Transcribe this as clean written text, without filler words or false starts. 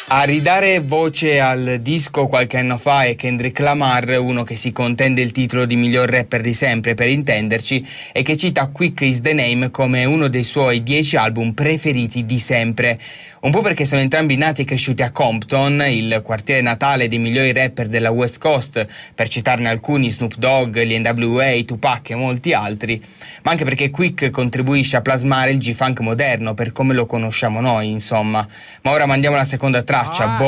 A ridare voce al disco qualche anno fa è Kendrick Lamar, uno che si contende il titolo di miglior rapper di sempre, per intenderci, e che cita Quick is the Name come uno dei suoi 10 album preferiti di sempre. Un po' perché sono entrambi nati e cresciuti a Compton, il quartiere natale dei migliori rapper della West Coast, per citarne alcuni: Snoop Dogg, gli NWA, Tupac e molti altri, ma anche perché Quick contribuisce a plasmare il G-Funk moderno per come lo conosciamo noi, insomma. Ma ora mandiamo la seconda traccia,